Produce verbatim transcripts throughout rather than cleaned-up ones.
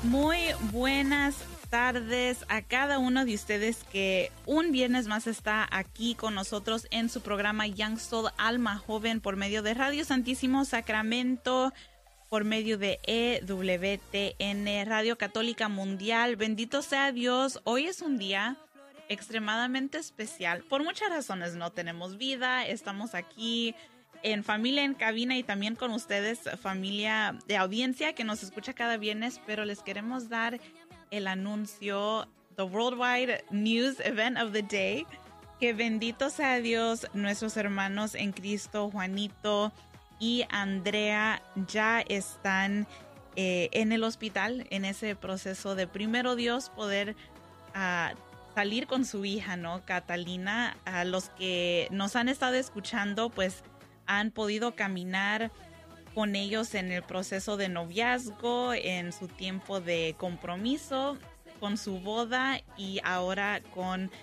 Muy buenas tardes a cada uno de ustedes que un viernes más está aquí con nosotros en su programa Young Soul Alma Joven por medio de Radio Santísimo Sacramento, por medio de E W T N, Radio Católica Mundial. Bendito sea Dios. Hoy es un día extremadamente especial. Por muchas razones no tenemos vida, estamos aquí en familia en cabina y también con ustedes, familia de audiencia que nos escucha cada viernes, pero les queremos dar el anuncio, the Worldwide News Event of the Day, que bendito sea Dios, nuestros hermanos en Cristo, Juanito y Andrea, ya están eh, en el hospital, en ese proceso de primero Dios poder uh, salir con su hija, ¿no? Catalina. A los que nos han estado escuchando, pues han podido caminar con ellos en el proceso de noviazgo, en su tiempo de compromiso, con su boda y ahora con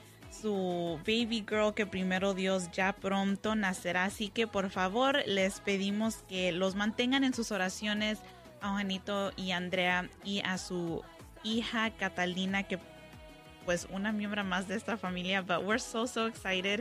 su baby girl que primero Dios ya pronto nacerá. Así que por favor les pedimos que los mantengan en sus oraciones a Juanito y Andrea y a su hija Catalina, que pues una miembro más de esta familia. But we're so, so excited.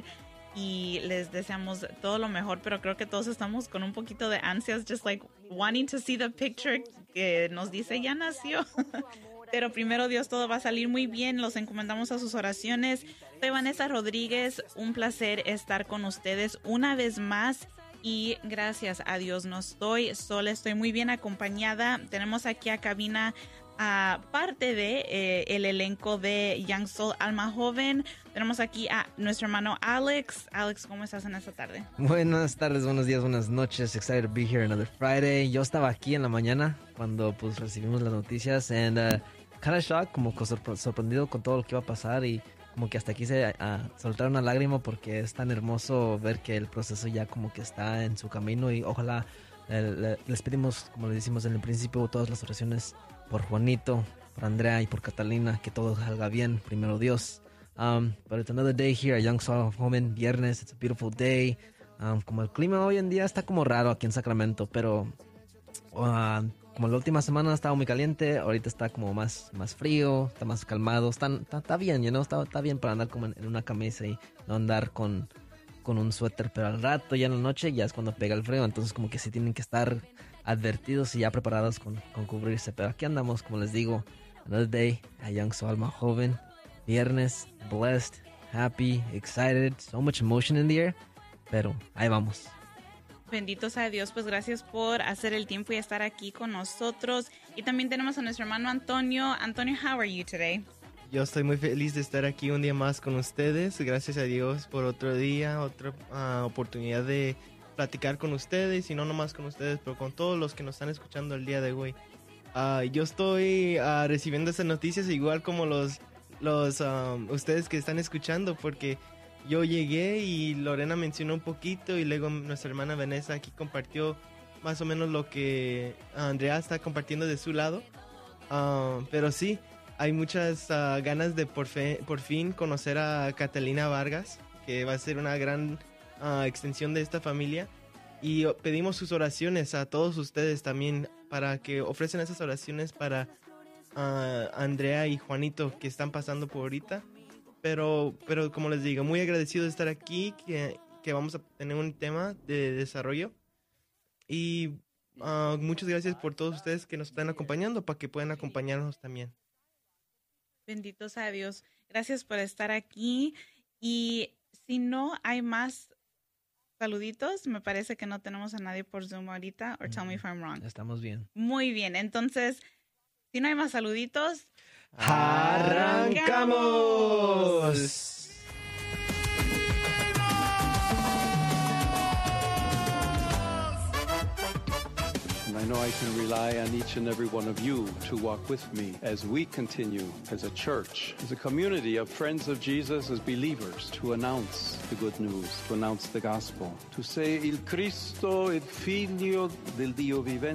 Y les deseamos todo lo mejor, pero creo que todos estamos con un poquito de ansias, just like wanting to see the picture que nos dice ya nació. Pero primero Dios, todo va a salir muy bien, los encomendamos a sus oraciones. Soy Vanessa Rodríguez, un placer estar con ustedes una vez más y gracias a Dios no estoy sola, estoy muy bien acompañada. Tenemos aquí a cabina a parte de eh, el elenco de Young Soul Alma Joven. Tenemos aquí a nuestro hermano Alex. Alex, ¿cómo estás en esta tarde? Buenas tardes, buenos días, buenas noches. Excited to be here another Friday. Yo estaba aquí en la mañana cuando pues recibimos las noticias and uh, kind of shocked, como sorprendido con todo lo que iba a pasar y como que hasta quise uh, soltar una lágrima porque es tan hermoso ver que el proceso ya como que está en su camino y ojalá eh, les pedimos, como le decimos en el principio, todas las oraciones por Juanito, por Andrea y por Catalina, que todo salga bien, primero Dios. Um, but it's another day here at Young Soul Joven, viernes, it's a beautiful day. Um, como el clima hoy en día está como raro aquí en Sacramento, pero uh, como la última semana estaba muy caliente, ahorita está como más, más frío, está más calmado, está, está, está bien, you know, está, está bien para andar como en, en una camisa y no andar con, con un suéter, pero al rato, ya en la noche, ya es cuando pega el frío, entonces como que sí tienen que estar advertidos y ya preparados con, con cubrirse. Pero aquí andamos, como les digo, another day a Young Soul Alma Joven, viernes, blessed, happy, excited, so much emotion in the air, pero ahí vamos. Bendito sea Dios, pues gracias por hacer el tiempo y estar aquí con nosotros. Y también tenemos a nuestro hermano Antonio. Antonio, how are you today? Yo estoy muy feliz de estar aquí un día más con ustedes. Gracias a Dios por otro día, otra uh, oportunidad de platicar con ustedes, y no nomás con ustedes, pero con todos los que nos están escuchando el día de hoy. Uh, yo estoy uh, recibiendo esas noticias igual como los, los um, ustedes que están escuchando, porque yo llegué y Lorena mencionó un poquito y luego nuestra hermana Vanessa aquí compartió más o menos lo que Andrea está compartiendo de su lado. Uh, pero sí, hay muchas uh, ganas de por, fe, por fin conocer a Catalina Vargas, que va a ser una gran Uh, extensión de esta familia, y pedimos sus oraciones a todos ustedes también para que ofrecen esas oraciones para uh, Andrea y Juanito, que están pasando por ahorita, pero, pero como les digo, muy agradecido de estar aquí, que, que vamos a tener un tema de desarrollo y uh, muchas gracias por todos ustedes que nos están acompañando, para que puedan acompañarnos también. Bendito sea Dios, gracias por estar aquí. Y si no hay más saluditos, me parece que no tenemos a nadie por Zoom ahorita, or tell me if I'm wrong. Estamos bien. Muy bien, entonces, si no hay más saluditos, ¡arrancamos! I know I can rely on each and every one of you to walk with me as we continue as a church, as a community of friends of Jesus, as believers, to announce the good news, to announce the gospel, to say il Cristo, il Figlio del Dio vivente.